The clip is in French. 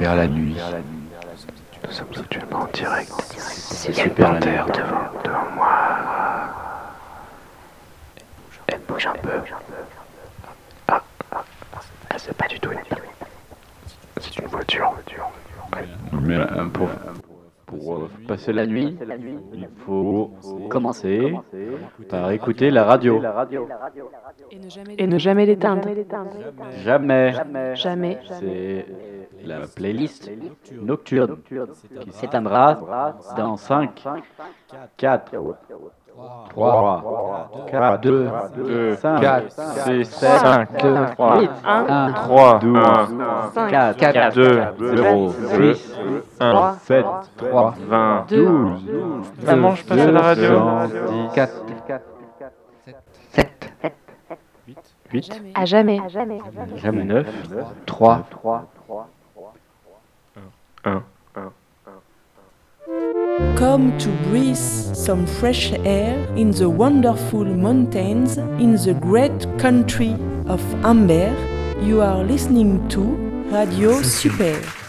Super la nuit. Nous sommes actuellement en direct. C'est Super Terre devant moi. Elle bouge un peu. C'est pas du tout une nuit. C'est une voiture. Mais pour passer la nuit, il faut commencer par écouter la radio. Et ne jamais l'éteindre. Jamais. Jamais. C'est la playlist nocturne qui s'éteindra dans 5, 4, 3, 4, 2, 5, 4, 6, 5, 2, 3, 8, 1, 3, 12, 4, 4, 2, 0, 6, 1, 7, 3, 20, 2, 12. Maman, je passe à la radio. 4, 7, 8, à jamais. jamais 9, 3, 1. Come to breathe some fresh air in the wonderful mountains in the great country of Amber. You are listening to Radio Super.